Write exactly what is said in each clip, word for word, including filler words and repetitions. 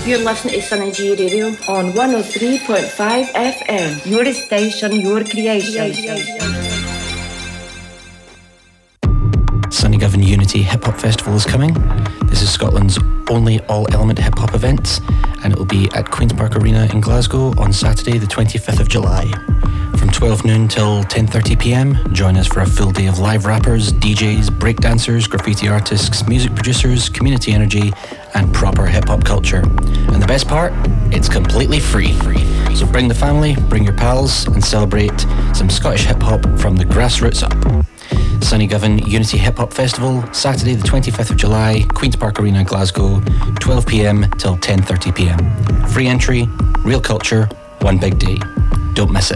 You're listening to Sunny G Radio on one oh three point five F M. Your station, your creation. Sunnygovan Unity Hip Hop Festival is coming. This is Scotland's only all-element hip hop event, and it will be at Queen's Park Arena in Glasgow on Saturday the twenty-fifth of July. From twelve noon till ten thirty p m, join us for a full day of live rappers, D Js, breakdancers, graffiti artists, music producers, community energy, and proper hip-hop culture. And the best part? It's completely free. So bring the family, bring your pals, and celebrate some Scottish hip-hop from the grassroots up. Sunnygovan Unity Hip Hop Festival, Saturday the twenty-fifth of July, Queen's Park Arena, Glasgow, twelve p m till ten thirty p m. Free entry, real culture, one big day. Don't miss it.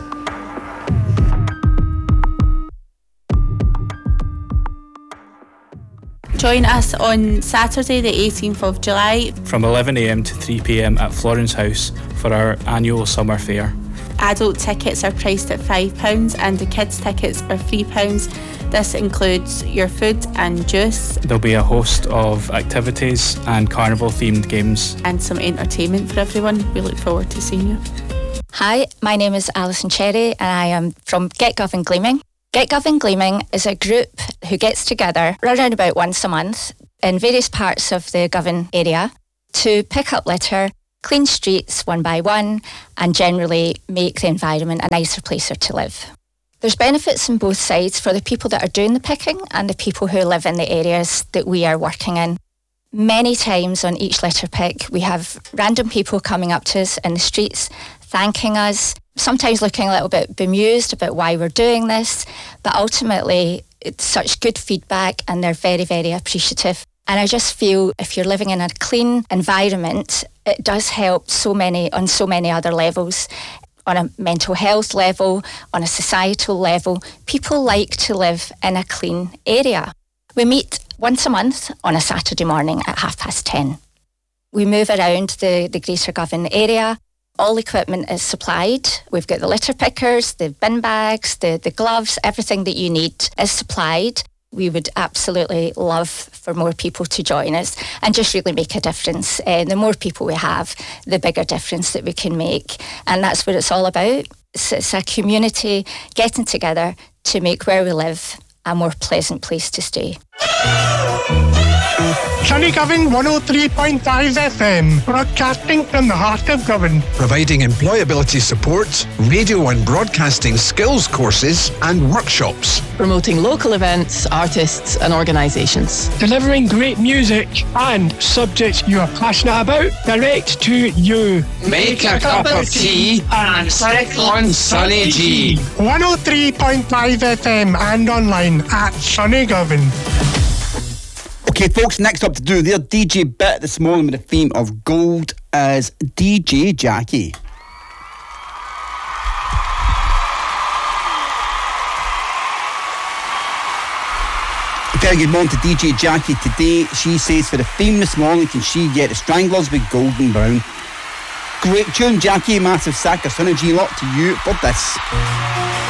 Join us on Saturday the eighteenth of July from eleven a m to three p m at Florence House for our annual summer fair. Adult tickets are priced at five pounds and the kids' tickets are three pounds. This includes your food and juice. There'll be a host of activities and carnival-themed games. And some entertainment for everyone. We look forward to seeing you. Hi, my name is Alison Cherry and I am from GetGov and Gleaming. GetGov and Gleaming is a group who gets together around about once a month in various parts of the Govan area to pick up litter, clean streets one by one, and generally make the environment a nicer place to live. There's benefits on both sides for the people that are doing the picking and the people who live in the areas that we are working in. Many times on each litter pick, we have random people coming up to us in the streets, thanking us, sometimes looking a little bit bemused about why we're doing this, but ultimately it's such good feedback and they're very, very appreciative. And I just feel if you're living in a clean environment, it does help so many on so many other levels. On a mental health level, on a societal level, people like to live in a clean area. We meet once a month on a Saturday morning at half past ten. We move around the, the Greater Govan area. All equipment is supplied. We've got the litter pickers, the bin bags, the, the gloves, everything that you need is supplied. We would absolutely love for more people to join us and just really make a difference. Uh, the more people we have, the bigger difference that we can make. And that's what it's all about. It's, it's a community getting together to make where we live a more pleasant place to stay. Sunnygovan one oh three point five F M, broadcasting from the heart of Govan. Providing employability support, radio and broadcasting skills courses and workshops. Promoting local events, artists and organisations. Delivering great music and subjects you are passionate about direct to you. Make a cup of tea and settle on Sunny G. one oh three point five F M and online at Sunnygovan. Okay, folks, next up to do their D J bit this morning with the theme of gold is D J Jackie. Very good morning to D J Jackie today. She says for the theme this morning, can she get the Stranglers with Golden Brown? Great tune, Jackie. Massive sack of Sunny G lot to you for this.